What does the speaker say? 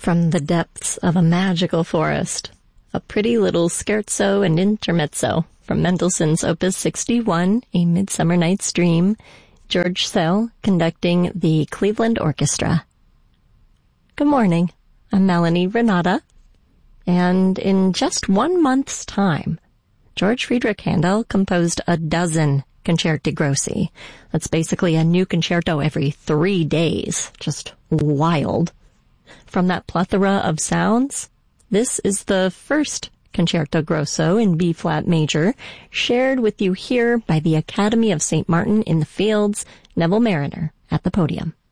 From the depths of a magical forest, a pretty little scherzo and intermezzo from Mendelssohn's Opus 61, A Midsummer Night's Dream, George Szell conducting the Cleveland Orchestra. Good morning, I'm Melanie Renata, and in just 1 month's time, George Friedrich Handel composed a dozen concerti grossi. That's basically a new concerto every 3 days. Just wild. From that plethora of sounds, this is the first Concerto Grosso in B-flat major, shared with you here by the Academy of St. Martin in the Fields, Neville Marriner at the podium.